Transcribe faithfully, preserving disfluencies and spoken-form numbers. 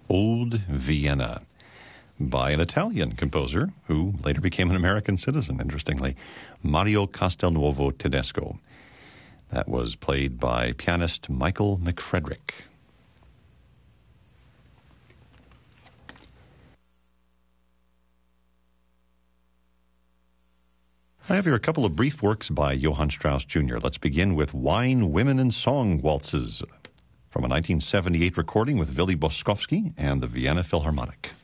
Old Vienna, by an Italian composer who later became an American citizen, interestingly, Mario Castelnuovo Tedesco. That was played by pianist Michael McFrederick. I have here a couple of brief works by Johann Strauss Junior Let's begin with Wine, Women, and Song Waltzes from a nineteen seventy-eight recording with Willy Boskowski and the Vienna Philharmonic.